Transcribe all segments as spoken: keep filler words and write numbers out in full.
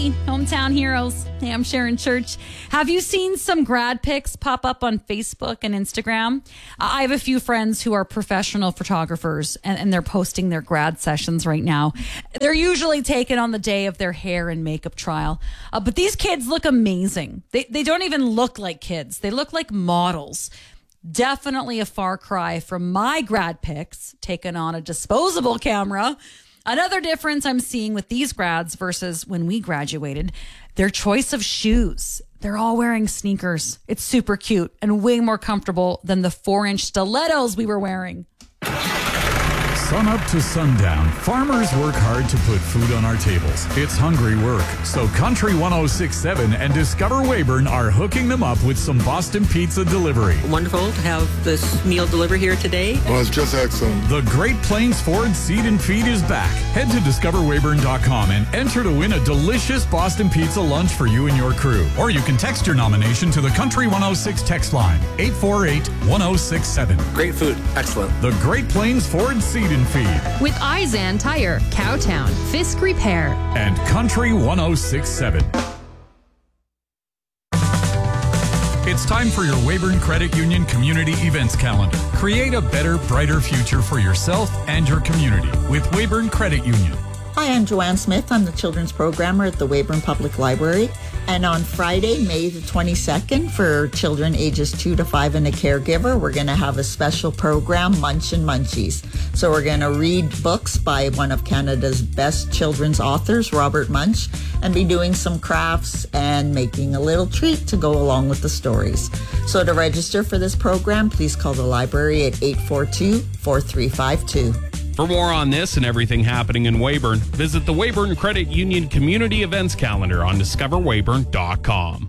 Cloudy, Hometown Heroes. Hey, I'm Sharon Church. Have you seen some grad pics pop up on Facebook and Instagram? I have a few friends who are professional photographers, and, and they're posting their grad sessions right now. They're usually taken on the day of their hair and makeup trial. Uh, but these kids look amazing. They, they don't even look like kids. They look like models. Definitely a far cry from my grad pics taken on a disposable camera. Another difference I'm seeing with these grads versus when we graduated, their choice of shoes. They're all wearing sneakers. It's super cute and way more comfortable than the four-inch stilettos we were wearing. Sun up to sundown, farmers work hard to put food on our tables. It's hungry work. So Country one oh six point seven and Discover Weyburn are hooking them up with some Boston Pizza delivery. Wonderful to have this meal delivered here today. Well, it's just excellent. The Great Plains Ford Seed and Feed is back. Head to discover weyburn dot com and enter to win a delicious Boston Pizza lunch for you and your crew. Or you can text your nomination to the Country one oh six text line, eight four eight, one oh six seven. Great food. Excellent. The Great Plains Ford Seed and Feed. With Izan Tire, Cowtown, Fisk Repair, and Country one oh six point seven. It's time for your Weyburn Credit Union Community Events Calendar. Create a better, brighter future for yourself and your community with Weyburn Credit Union. Hi, I'm Joanne Smith. I'm the children's programmer at the Weyburn Public Library. And on Friday, May the twenty-second, for children ages two to five and a caregiver, we're going to have a special program, Munch and Munchies. So we're going to read books by one of Canada's best children's authors, Robert Munch, and be doing some crafts and making a little treat to go along with the stories. So to register for this program, please call the library at eight four two, four three five two. For more on this and everything happening in Weyburn, visit the Weyburn Credit Union Community Events Calendar on discover weyburn dot com.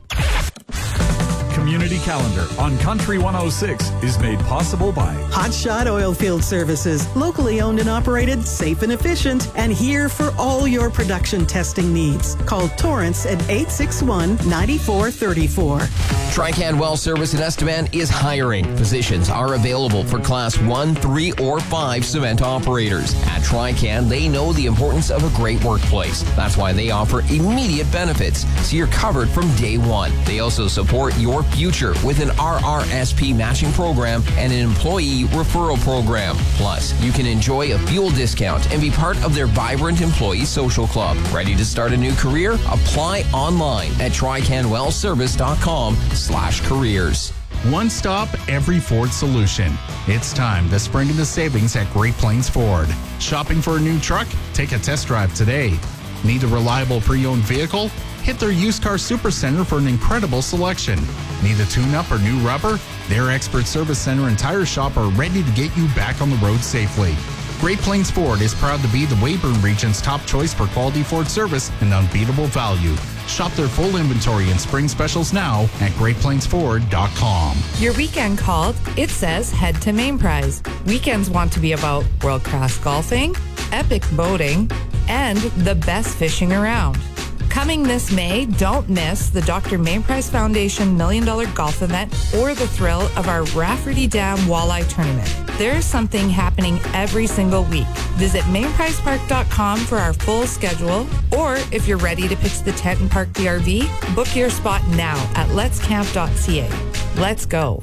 Community Calendar on Country one oh six is made possible by Hot Shot Oilfield Services, locally owned and operated, safe and efficient, and here for all your production testing needs. Call Torrance at eight six one, nine four three four. Trican Well Service in Estevan is hiring. Positions are available for Class one, three, or five cement operators. At Trican, they know the importance of a great workplace. That's why they offer immediate benefits, so you're covered from day one. They also support your future with an R R S P matching program and an employee referral program. Plus, you can enjoy a fuel discount and be part of their vibrant employee social club. Ready to start a new career? Apply online at trican well service dot com slash careers. One stop, every Ford solution. It's time to spring into savings at Great Plains Ford. Shopping for a new truck? Take a test drive today. Need a reliable pre-owned vehicle? Hit their used car supercenter for an incredible selection. Need a tune-up or new rubber? Their expert service center and tire shop are ready to get you back on the road safely. Great Plains Ford is proud to be the Weyburn region's top choice for quality Ford service and unbeatable value. Shop their full inventory and spring specials now at great plains ford dot com. Your weekend called, it says head to Main Prize. Weekends want to be about world-class golfing, epic boating, and the best fishing around. Coming this May, don't miss the Doctor Main Prize Foundation Million Dollar Golf Event or the thrill of our Rafferty Dam Walleye Tournament. There's something happening every single week. Visit main prize park dot com for our full schedule, or if you're ready to pitch the tent and park the R V, book your spot now at lets camp dot c a. Let's go.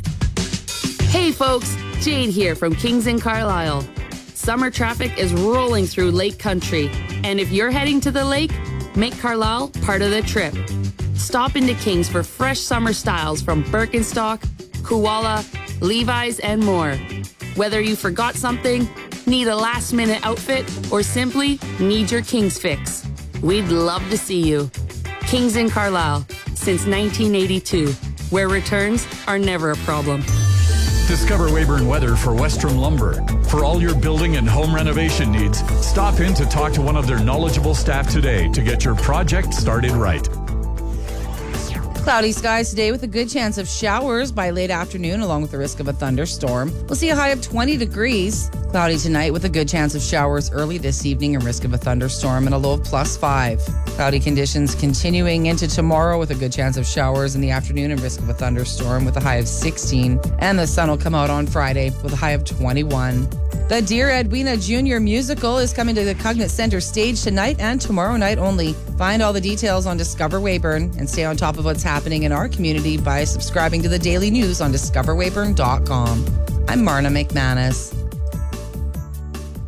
Hey folks, Jade here from Kings in Carlisle. Summer traffic is rolling through Lake Country, and if you're heading to the lake, make Carlisle part of the trip. Stop into Kings for fresh summer styles from Birkenstock, Koala, Levi's, and more. Whether you forgot something, need a last-minute outfit, or simply need your Kings fix, we'd love to see you. Kings in Carlisle, since nineteen eighty-two, where returns are never a problem. Discover Weyburn Weather for Westrom Lumber. For all your building and home renovation needs, stop in to talk to one of their knowledgeable staff today to get your project started right. Cloudy skies today with a good chance of showers by late afternoon along with the risk of a thunderstorm. We'll see a high of twenty degrees. Cloudy tonight with a good chance of showers early this evening and risk of a thunderstorm and a low of plus five. Cloudy conditions continuing into tomorrow with a good chance of showers in the afternoon and risk of a thunderstorm with a high of sixteen. And the sun will come out on Friday with a high of twenty-one. The Dear Edwina Junior musical is coming to the Cognate Center stage tonight and tomorrow night only. Find all the details on Discover Weyburn and stay on top of what's happening in our community by subscribing to the daily news on discover weyburn dot com. I'm Marna McManus.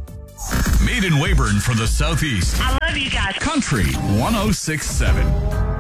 Made in Weyburn for the Southeast. I love you guys. Country one oh six point seven.